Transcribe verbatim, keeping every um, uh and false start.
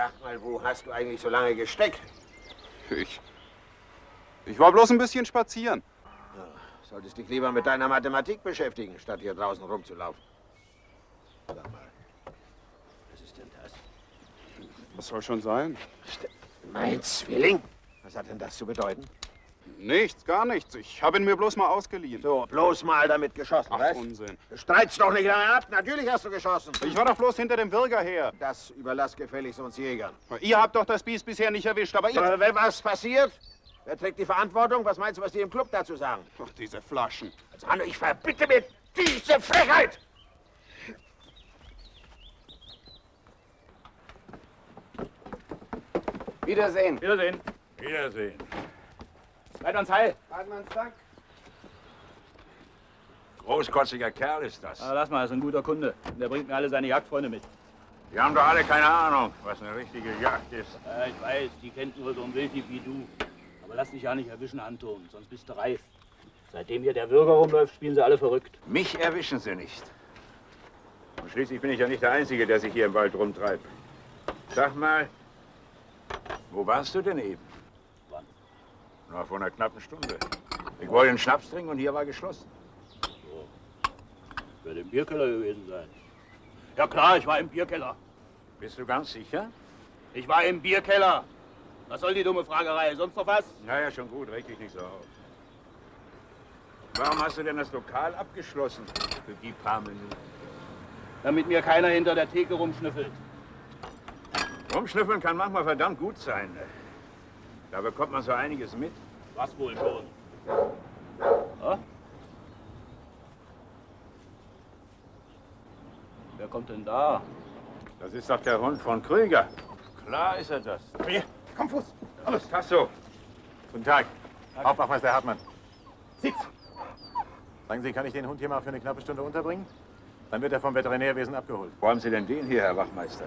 Sag mal, wo hast du eigentlich so lange gesteckt? Ich... Ich war bloß ein bisschen spazieren. Ja, solltest dich lieber mit deiner Mathematik beschäftigen, statt hier draußen rumzulaufen. Sag mal, was ist denn das? Was soll schon sein? Mein Zwilling? Was hat denn das zu bedeuten? Nichts, gar nichts. Ich habe ihn mir bloß mal ausgeliehen. So, bloß mal damit geschossen, Ach, was? Unsinn. Du streitst doch nicht lange ab. Natürlich hast du geschossen. Ich war doch bloß hinter dem Würger her. Das überlass gefälligst uns Jägern. Ihr habt doch das Biest bisher nicht erwischt, aber ihr... Aber wenn was passiert, wer trägt die Verantwortung? Was meinst du, was die im Club dazu sagen? Ach, diese Flaschen. Also, Hanno, ich verbitte mir diese Frechheit! Wiedersehen. Wiedersehen. Wiedersehen. Seid uns heil. Hartmanns Dank. Großkotziger Kerl ist das. Ah, lass mal, das ist ein guter Kunde. Der bringt mir alle seine Jagdfreunde mit. Die haben doch alle keine Ahnung, was eine richtige Jagd ist. Ja, ich weiß, die kennt nur so ein Wildtier wie du. Aber lass dich ja nicht erwischen, Anton, sonst bist du reif. Seitdem hier der Würger rumläuft, spielen sie alle verrückt. Mich erwischen sie nicht. Und schließlich bin ich ja nicht der Einzige, der sich hier im Wald rumtreibt. Sag mal, wo warst du denn eben? Wann? Na, vor einer knappen Stunde. Ich wollte einen Schnaps trinken und hier war geschlossen. So. Wird im Bierkeller gewesen sein. Ja klar, ich war im Bierkeller. Bist du ganz sicher? Ich war im Bierkeller. Was soll die dumme Fragerei? Sonst noch was? Naja, schon gut, reg dich nicht so auf. Warum hast du denn das Lokal abgeschlossen? Für die paar Minuten. Damit mir keiner hinter der Theke rumschnüffelt. Rumschnüffeln kann manchmal verdammt gut sein. Da bekommt man so einiges mit. Was wohl schon? Ja? Wer kommt denn da? Das ist doch der Hund von Krüger. Klar ist er das. Hier, komm, Fuß. Alles, Tasso. Guten Tag. Hauptwachmeister Hartmann. Sitz. Sagen Sie, kann ich den Hund hier mal für eine knappe Stunde unterbringen? Dann wird er vom Veterinärwesen abgeholt. Wo haben Sie denn den hier, Herr Wachmeister?